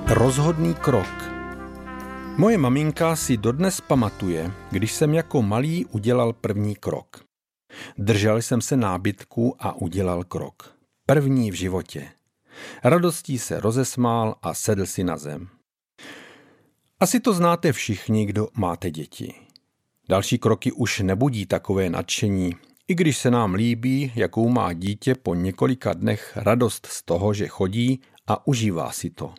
Rozhodný krok. Moje maminka si dodnes pamatuje, když jsem jako malý udělal první krok. Držel jsem se nábytku a udělal krok. První v životě. Radostí se rozesmál a sedl si na zem. Asi to znáte všichni, kdo máte děti. Další kroky už nebudí takové nadšení, i když se nám líbí, jakou má dítě po několika dnech radost z toho, že chodí a užívá si to.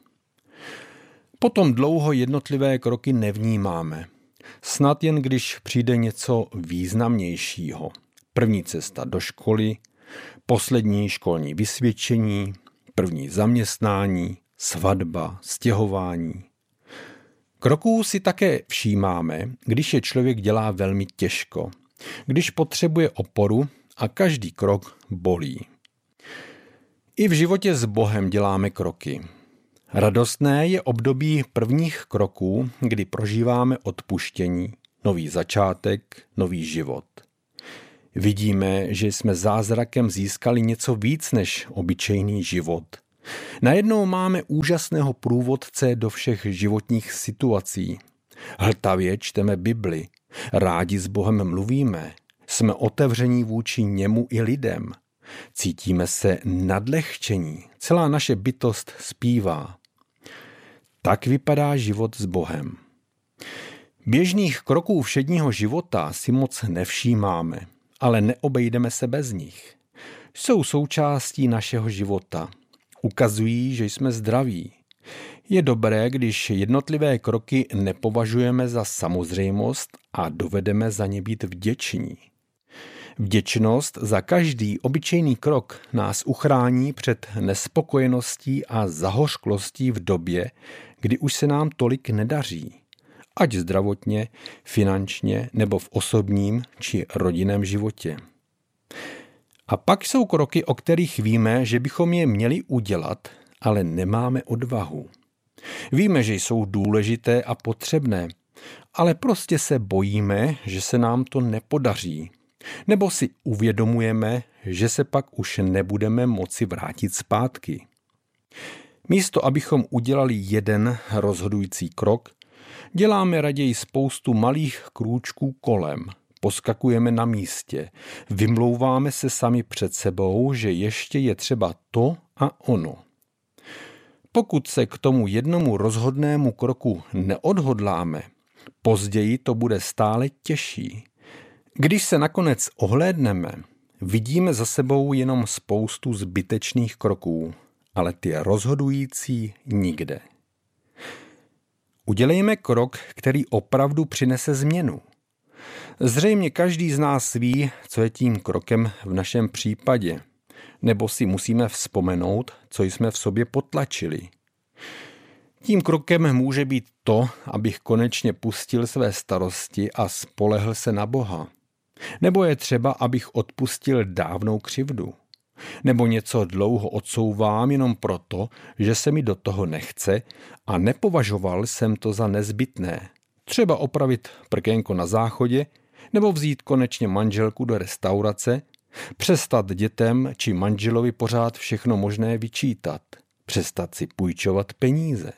Potom dlouho jednotlivé kroky nevnímáme. Snad jen když přijde něco významnějšího. První cesta do školy, poslední školní vysvědčení, první zaměstnání, svatba, stěhování. Kroků si také všímáme, když je člověk dělá velmi těžko, když potřebuje oporu a každý krok bolí. I v životě s Bohem děláme kroky. Radostné je období prvních kroků, kdy prožíváme odpuštění, nový začátek, nový život. Vidíme, že jsme zázrakem získali něco víc než obyčejný život. Najednou máme úžasného průvodce do všech životních situací. Hltavě čteme Bibli, rádi s Bohem mluvíme, jsme otevření vůči němu i lidem. Cítíme se nadlehčení, celá naše bytost zpívá. Tak vypadá život s Bohem. Běžných kroků všedního života si moc nevšímáme, ale neobejdeme se bez nich. Jsou součástí našeho života. Ukazují, že jsme zdraví. Je dobré, když jednotlivé kroky nepovažujeme za samozřejmost a dovedeme za ně být vděční. Vděčnost za každý obyčejný krok nás uchrání před nespokojeností a zahořklostí v době, kdy už se nám tolik nedaří, ať zdravotně, finančně nebo v osobním či rodinném životě. A pak jsou kroky, o kterých víme, že bychom je měli udělat, ale nemáme odvahu. Víme, že jsou důležité a potřebné, ale prostě se bojíme, že se nám to nepodaří. Nebo si uvědomujeme, že se pak už nebudeme moci vrátit zpátky. Místo abychom udělali jeden rozhodující krok, děláme raději spoustu malých krůčků kolem, poskakujeme na místě, vymlouváme se sami před sebou, že ještě je třeba to a ono. Pokud se k tomu jednomu rozhodnému kroku neodhodláme, později to bude stále těžší. Když se nakonec ohlédneme, vidíme za sebou jenom spoustu zbytečných kroků, ale ty rozhodující nikde. Udělejme krok, který opravdu přinese změnu. Zřejmě každý z nás ví, co je tím krokem v našem případě, nebo si musíme vzpomenout, co jsme v sobě potlačili. Tím krokem může být to, abych konečně pustil své starosti a spolehl se na Boha. Nebo je třeba, abych odpustil dávnou křivdu. Nebo něco dlouho odsouvám jenom proto, že se mi do toho nechce a nepovažoval jsem to za nezbytné. Třeba opravit prkénko na záchodě, nebo vzít konečně manželku do restaurace, přestat dětem či manželovi pořád všechno možné vyčítat, přestat si půjčovat peníze.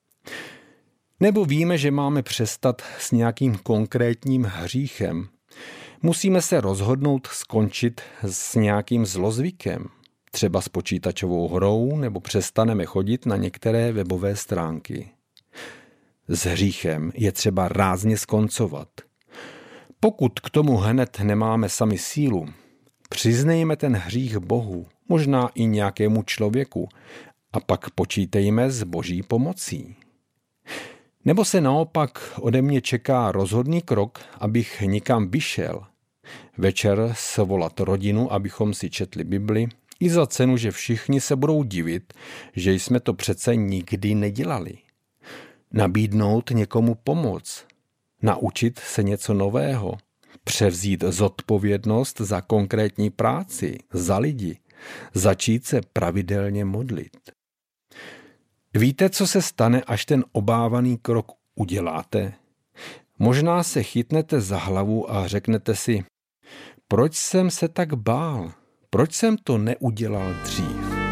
Nebo víme, že máme přestat s nějakým konkrétním hříchem. Musíme se rozhodnout skončit s nějakým zlozvykem, třeba s počítačovou hrou, nebo přestaneme chodit na některé webové stránky. S hříchem je třeba rázně skoncovat. Pokud k tomu hned nemáme sami sílu, přiznejme ten hřích Bohu, možná i nějakému člověku, a pak počítejme s Boží pomocí. Nebo se naopak ode mě čeká rozhodný krok, abych nikam vyšel. Večer svolat rodinu, abychom si četli Bibli, i za cenu, že všichni se budou divit, že jsme to přece nikdy nedělali. Nabídnout někomu pomoc, naučit se něco nového, převzít zodpovědnost za konkrétní práci, za lidi, začít se pravidelně modlit. Víte, co se stane, až ten obávaný krok uděláte? Možná se chytnete za hlavu a řeknete si, proč jsem se tak bál? Proč jsem to neudělal dřív?